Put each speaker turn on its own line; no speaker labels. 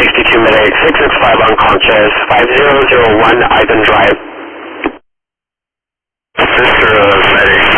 62 minutes, 665 unconscious, 5001 Iden Drive.
Sister medic.